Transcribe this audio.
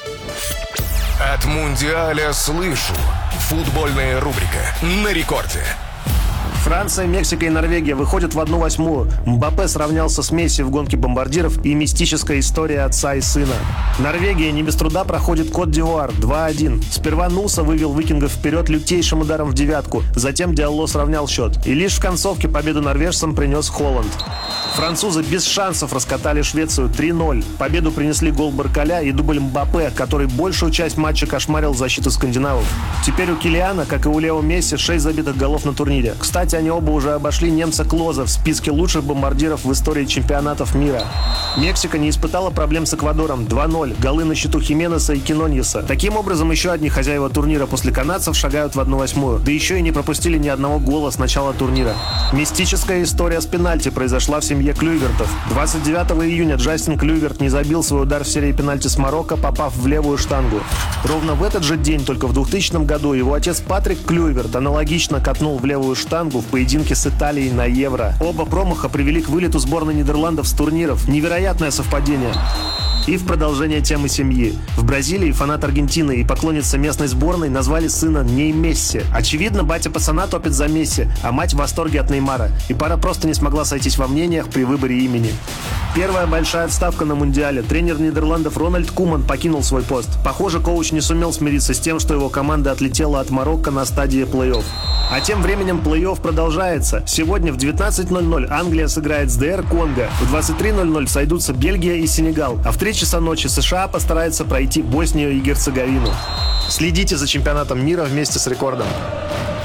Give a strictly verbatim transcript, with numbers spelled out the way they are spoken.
От Мундиаля слышу. Футбольная рубрика на рекорде. Франция, Мексика и Норвегия выходят в одну восьмую. Мбаппе сравнялся с Месси в гонке бомбардиров и мистическая история отца и сына. Норвегия не без труда проходит Кот-д'Ивуар два один. Сперва Нуса вывел викингов вперед лютейшим ударом в девятку, затем Диалло сравнял счет. И лишь в концовке победу норвежцам принес Холланд. Французы без шансов раскатали Швецию три ноль. Победу принесли гол Баркаля и дубль Мбаппе, который большую часть матча кошмарил защиту скандинавов. Теперь у Килиана, как и у Лео Месси, шесть забитых голов на турнире. Кстати, они оба уже обошли немца Клоза в списке лучших бомбардиров в истории чемпионатов мира. Мексика не испытала проблем с Эквадором два ноль. Голы на счету Хименеса и Киноньеса. Таким образом, еще одни хозяева турнира после канадцев шагают в одну восьмую. Да еще и не пропустили ни одного гола с начала турнира. Мистическая история с пенальти произошла в семье Клюйвертов. двадцать девятого июня Джастин Клюйверт не забил свой удар в серии пенальти с Марокко, попав в левую штангу. Ровно в этот же день, только в двухтысячном году, его отец Патрик Клюйверт аналогично катнул в левую штангу в поединке с Италией на Евро. Оба промаха привели к вылету сборной Нидерландов с турниров. Невероятное совпадение. И в продолжение темы семьи. В Бразилии фанат Аргентины и поклонница местной сборной назвали сына Ней Месси. Очевидно, батя пацана топит за Месси, а мать в восторге от Неймара. И пара просто не смогла сойтись во мнениях при выборе имени. Первая большая отставка на Мундиале. Тренер Нидерландов Рональд Куман покинул свой пост. Похоже, коуч не сумел смириться с тем, что его команда отлетела от Марокко на стадии плей-офф. А тем временем плей-офф продолжается. Сегодня в девятнадцать ноль ноль Англия сыграет с ДР Конго. В двадцать три ноль ноль сойдутся Бельгия и Сенегал. А в три часа ночи США постарается пройти Боснию и Герцеговину. Следите за чемпионатом мира вместе с рекордом.